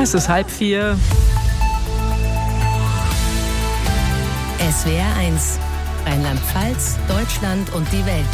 Es ist 3:30. SWR 1, Rheinland-Pfalz, Deutschland und die Welt.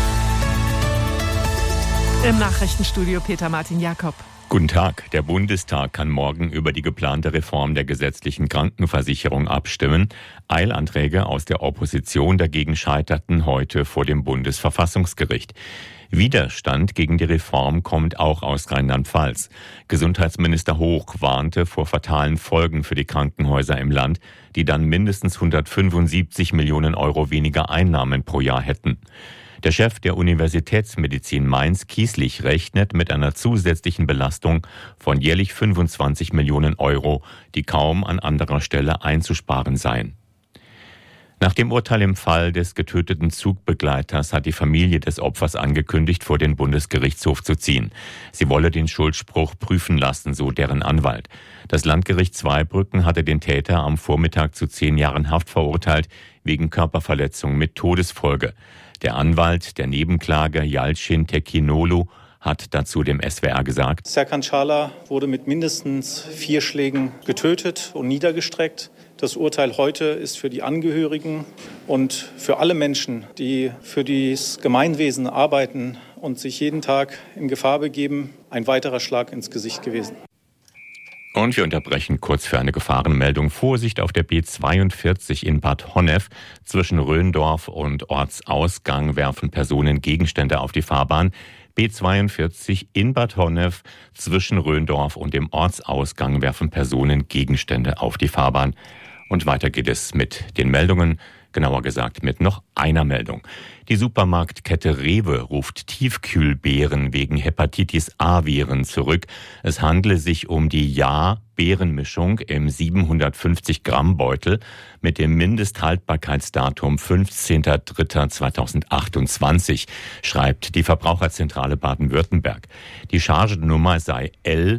Im Nachrichtenstudio Peter Martin Jakob. Guten Tag. Der Bundestag kann morgen über die geplante Reform der gesetzlichen Krankenversicherung abstimmen. Eilanträge aus der Opposition dagegen scheiterten heute vor dem Bundesverfassungsgericht. Widerstand gegen die Reform kommt auch aus Rheinland-Pfalz. Gesundheitsminister Hoch warnte vor fatalen Folgen für die Krankenhäuser im Land, die dann mindestens 175 Millionen Euro weniger Einnahmen pro Jahr hätten. Der Chef der Universitätsmedizin Mainz-Kieslich rechnet mit einer zusätzlichen Belastung von jährlich 25 Millionen Euro, die kaum an anderer Stelle einzusparen seien. Nach dem Urteil im Fall des getöteten Zugbegleiters hat die Familie des Opfers angekündigt, vor den Bundesgerichtshof zu ziehen. Sie wolle den Schuldspruch prüfen lassen, so deren Anwalt. Das Landgericht Zweibrücken hatte den Täter am Vormittag zu 10 Jahren Haft verurteilt, wegen Körperverletzung mit Todesfolge. Der Anwalt der Nebenklage Yalcin Tekinolu hat dazu dem SWR gesagt: Serkan Çağlar wurde mit mindestens 4 Schlägen getötet und niedergestreckt. Das Urteil heute ist für die Angehörigen und für alle Menschen, die für das Gemeinwesen arbeiten und sich jeden Tag in Gefahr begeben, ein weiterer Schlag ins Gesicht gewesen. Und wir unterbrechen kurz für eine Gefahrenmeldung. Vorsicht auf der B42 in Bad Honnef. Zwischen Röndorf und Ortsausgang werfen Personen Gegenstände auf die Fahrbahn. B42 in Bad Honnef zwischen Röndorf und dem Ortsausgang werfen Personen Gegenstände auf die Fahrbahn. Und weiter geht es mit den Meldungen, genauer gesagt mit noch einer Meldung. Die Supermarktkette Rewe ruft Tiefkühlbeeren wegen Hepatitis-A-Viren zurück. Es handle sich um die Ja-Beerenmischung im 750-Gramm-Beutel mit dem Mindesthaltbarkeitsdatum 15.03.2028, schreibt die Verbraucherzentrale Baden-Württemberg. Die Chargennummer sei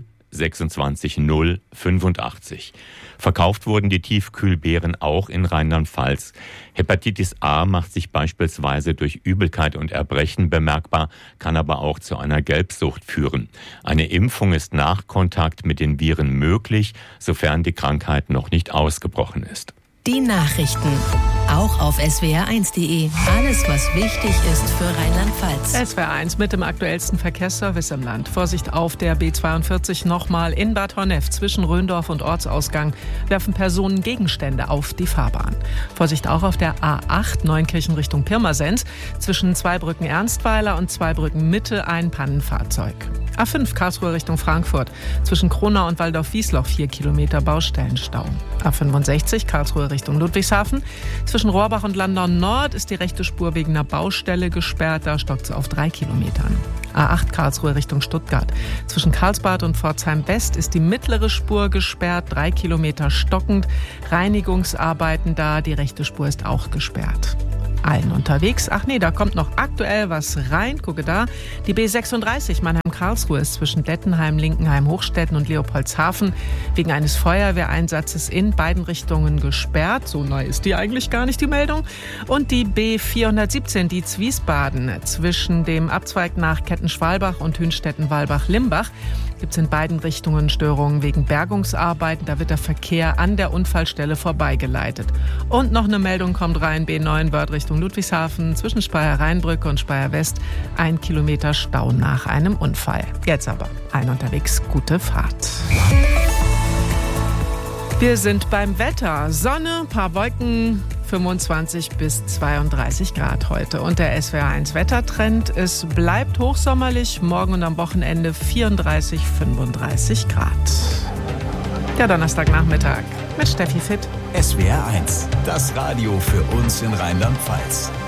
L26085. Verkauft wurden die Tiefkühlbeeren auch in Rheinland-Pfalz. Hepatitis A macht sich beispielsweise durch Übelkeit und Erbrechen bemerkbar, kann aber auch zu einer Gelbsucht führen. Eine Impfung ist nach Kontakt mit den Viren möglich, sofern die Krankheit noch nicht ausgebrochen ist. Die Nachrichten, auch auf swr1.de. Alles, was wichtig ist für Rheinland-Pfalz. SWR 1 mit dem aktuellsten Verkehrsservice im Land. Vorsicht auf der B42 nochmal in Bad Honnef. Zwischen Röndorf und Ortsausgang werfen Personen Gegenstände auf die Fahrbahn. Vorsicht auch auf der A8 Neunkirchen Richtung Pirmasens. Zwischen Zweibrücken-Ernstweiler und Zweibrücken-Mitte ein Pannenfahrzeug. A5 Karlsruhe Richtung Frankfurt. Zwischen Kronau und Waldorf-Wiesloch 4 Kilometer Baustellenstau. A65 Karlsruhe Richtung Ludwigshafen. Zwischen Rohrbach und Landau Nord ist die rechte Spur wegen einer Baustelle gesperrt. Da stockt es auf 3 Kilometern. A8 Karlsruhe Richtung Stuttgart. Zwischen Karlsbad und Pforzheim West ist die mittlere Spur gesperrt. 3 Kilometer stockend. Reinigungsarbeiten da. Die rechte Spur ist auch gesperrt. Allen unterwegs. Ach nee, da kommt noch aktuell was rein. Gucke da. Die B36 Mannheim-Karlsruhe ist zwischen Dettenheim, Linkenheim, Hochstetten und Leopoldshafen wegen eines Feuerwehreinsatzes in beiden Richtungen gesperrt. So neu ist die eigentlich gar nicht, die Meldung. Und die B417, die Zwiesbaden, zwischen dem Abzweig nach Kettenschwalbach und Hünstetten-Walbach-Limbach gibt es in beiden Richtungen Störungen wegen Bergungsarbeiten. Da wird der Verkehr an der Unfallstelle vorbeigeleitet. Und noch eine Meldung kommt rein, B9 Wörth Richtung Ludwigshafen, zwischen Speyer-Rheinbrücke und Speyer-West 1 Kilometer Stau nach einem Unfall. Jetzt aber allen unterwegs gute Fahrt. Wir sind beim Wetter. Sonne, paar Wolken, 25 bis 32 Grad heute. Und der SWR 1 Wettertrend, es bleibt hochsommerlich, morgen und am Wochenende 34, 35 Grad. Der Donnerstagnachmittag mit Steffi Fitt. SWR 1, das Radio für uns in Rheinland-Pfalz.